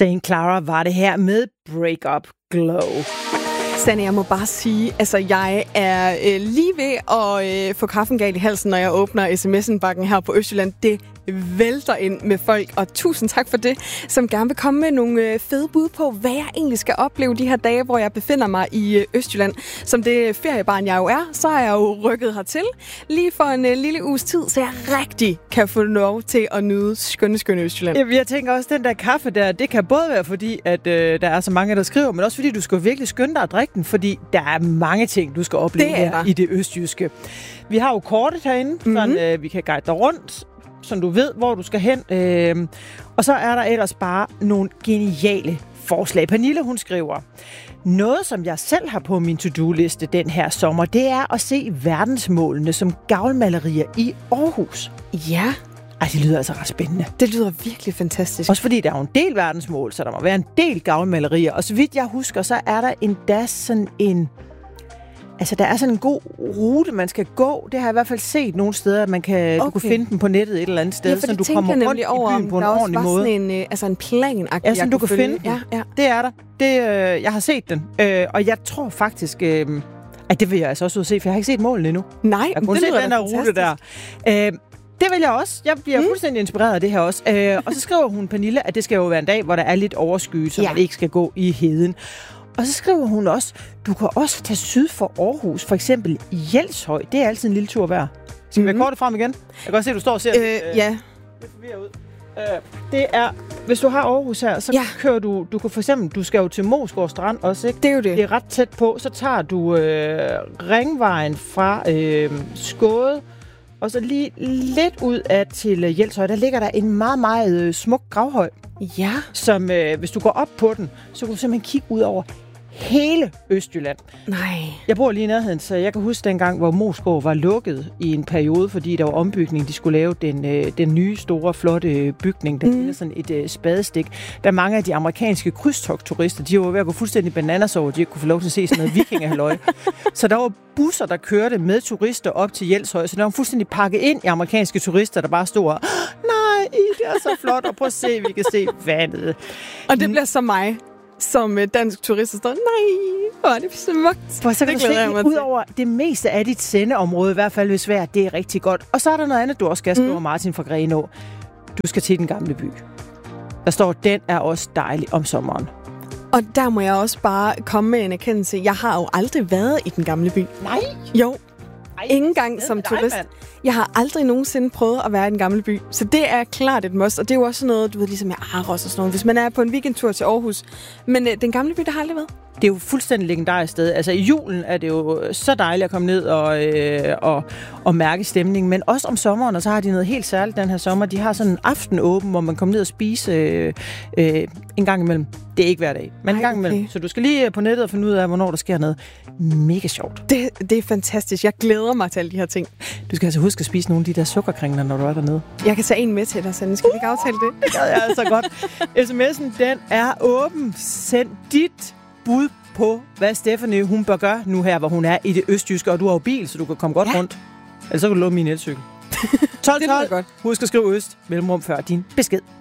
St. Clara var det her med Break Up Glow. Sanne, jeg må bare sige, altså jeg er lige ved at få kaffen galt i halsen, når jeg åbner sms'en-bakken her på Østjylland. Det vælter ind med folk, og tusind tak for det, som gerne vil komme med nogle fede bud på, hvad jeg egentlig skal opleve de her dage, hvor jeg befinder mig i Østjylland. Som det feriebarn, jeg jo er, så er jeg jo rykket hertil lige for en lille uges tid, så jeg rigtig kan få lov til at nyde skønne Østjylland. Jamen, jeg tænker også, den der kaffe der, det kan både være fordi, at der er så mange, der skriver, men også fordi, du skal virkelig skynde dig at drikke den, fordi der er mange ting, du skal opleve her i det østjyske. Vi har jo kortet herinde, så vi kan guide dig rundt, så du ved, hvor du skal hen. Og så er der ellers bare nogle geniale forslag. Pernille, hun skriver, noget, som jeg selv har på min to-do-liste den her sommer, det er at se verdensmålene som gavlmalerier i Aarhus. Ja. Ej, det lyder altså ret spændende. Det lyder virkelig fantastisk. Også fordi der er jo en del verdensmål, så der må være en del gavlmalerier. Og så vidt jeg husker, så er der endda sådan en... Altså, der er sådan en god rute, man skal gå. Det har jeg i hvert fald set nogle steder, at du kan finde den på nettet et eller andet sted, så du kommer rundt i byen på en ordentlig måde. Der er også sådan en plan-agtig, ja, så du kan finde den. Ja. Det er der. Jeg har set den. Og jeg tror faktisk... at det vil jeg altså også ud at se, for jeg har ikke set målene endnu. Nej, jeg kunne se den der rute der. Det vil jeg også. Jeg bliver fuldstændig inspireret af det her også. Og så skriver hun, Pernille, at det skal jo være en dag, hvor der er lidt overskyet, så man ikke skal gå i heden. Og så skriver hun også, du kan også tage syd for Aarhus, for eksempel i Jelshøj. Det er altid en lille tur værd. Skal vi være kortet frem igen? Jeg kan godt se, at du står og ser ja. lidt forvirret ud. Det er, hvis du har Aarhus her, så kører du kan for eksempel, du skal jo til Moesgaard Strand også, ikke? Det er jo det. Det er ret tæt på. Så tager du ringvejen fra Skåde, og så lige lidt ud af til Jelshøj, der ligger der en meget, meget smuk gravhøj. Ja. Som, hvis du går op på den, så kan du simpelthen kigge ud over hele Østjylland. Nej. Jeg bor lige i nærheden, så jeg kan huske dengang, hvor Moesgaard var lukket i en periode, fordi der var ombygning. De skulle lave den nye, store, flotte bygning. Der ligner sådan et spadestik. Der mange af de amerikanske krydstogtturister, de var ved at gå fuldstændig bananas over, de ikke kunne få lov til at se sådan noget vikingehalløj. Så der var busser, der kørte med turister op til Jelshøj, så der var fuldstændig pakket ind i amerikanske turister, der bare stod og, nej, det er så flot, og prøv at se, vi kan se vandet. Og det bliver så mig, som dansk turist, der står, nej, hvor er det smukt. For så kan du se, ud over det meste af dit sendeområde, i hvert fald hvis vejr, det er rigtig godt. Og så er der noget andet, du også skal skrive, Martin fra Grenaa. Du skal til den gamle by. Der står, den er også dejlig om sommeren. Og der må jeg også bare komme med en erkendelse. Jeg har jo aldrig været i den gamle by. Nej. Jo. Ingen gang som turist. Jeg har aldrig nogensinde prøvet at være i den gamle by. Så det er klart et must. Og det er jo også noget, du ved, ligesom med Aros og sådan noget. Hvis man er på en weekendtur til Aarhus. Men den gamle by, der har aldrig været. Det er jo fuldstændig legendarisk sted. Altså i julen er det jo så dejligt at komme ned og mærke stemningen. Men også om sommeren, og så har de noget helt særligt den her sommer. De har sådan en aften åben, hvor man kommer ned og spise en gang imellem. Det er ikke hver dag, men en gang imellem. Så du skal lige på nettet og finde ud af, hvornår der sker noget. Mega sjovt. Det er fantastisk. Jeg glæder mig til alle de her ting. Du skal altså huske at spise nogle af de der sukkerkringler, når du er dernede. Jeg kan tage en med til dig, Sanne. Skal vi ikke aftale det? Det gør jeg altså godt. SMS'en, den er åben. Send dit bud på, hvad Stephanie hun bør gøre nu her, hvor hun er i det østjyske, og du har jo bil, så du kan komme godt rundt. Ellers så kan du låne min elcykel. 12. Husk at skrive øst, mellemrum før din besked.